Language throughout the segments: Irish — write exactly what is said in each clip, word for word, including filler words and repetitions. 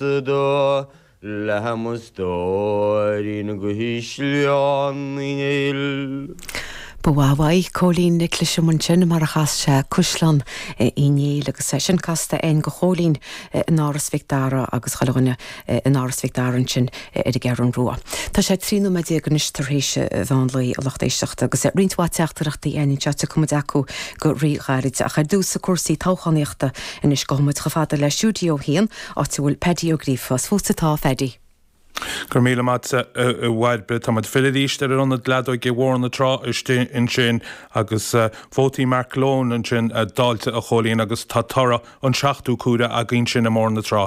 do lehamus dorin guhishlion il. Bwawai Colleen Nicholas Munchin mar achas se Cwslan iní agus sin casta ein go cholín in áras Victara agus chalagine in áras Victaran sin i geran rua. Tá sé tríú me gan istarhéise bhain lei a lachtéisteachta agus rintá teachtarachtaí ein teachta cum acu go ríghairid a chu dús a cuasaí táchaníochta in is gomuid gefada le siúdio hían á túil pediogrífas fóstatá fedi. Gur míle mat bhhaid bre tá fiiríiste ar an leadó go bhór na trá in sin agus fótaí Mark Lone an sin dáilte a cholíonn agus tá tara an seachtú cúra a gin sin na mór na trá.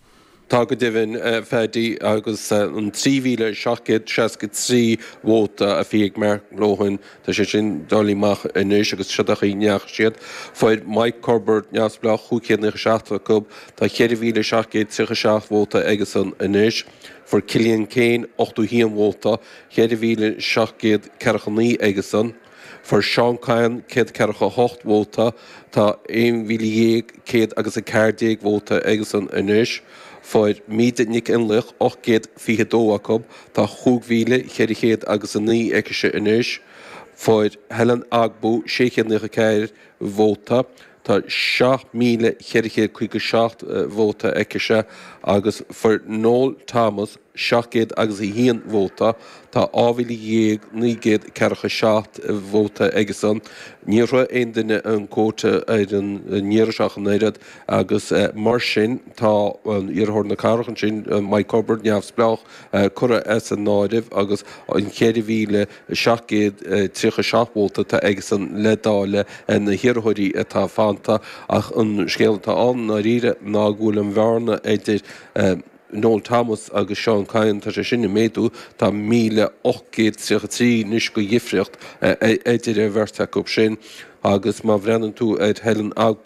Tá go dibhann fedí agus an tríhíle seachaid seaca trí bhóta a bhíag Mark Lone tá sé sin dálíach inis agus siadacha í neach siad. Fáid Mike Corbett neasblach chucéadna seachta cub tá cheirhíle seachaid trícha seach bhóta agus an inis. For Killian Kane, ochtú híam bhóta, cheirhíle seachaid ceirchaní agus an. For Sean Cain, céad ceircha hocht bhóta, tá éon bhíle céad agus a cardéag bhóta agus an inis. Fáid míad nic inlich och céad fiche dóhacob, tá chúghhíle cheirchéad agus a ní eiceise inis. Fáid Helen Agbu, séchéad nach a ceir bhóta, tá seach míle cheirchéad chuig go seacht bhóta eiceise agus for Noel Thomas, seachgéad agus i híon bhóta, tá ábhíle dhéag nígéad ceircha seacht bhóta agus an. Ní ra aon duine an cóta ar an níorseach an éiread agus mar sin tá an iarthór na carchan sin Mike Corbett neamhsplach cura as an náidimh agus an cheirhíle seachgéad trícha seach bhóta tá agus an ledáile na hiarthirí atá fanta ach an scéalta an na riire ná gúil an bharna idir Noel Thomas agus Sean Cain tá sé sinna méadú tá míle ochcéad trícha trí níos go dhifriocht idir a bhirrteach sin agus má bhreanann tú ag Helen Agbu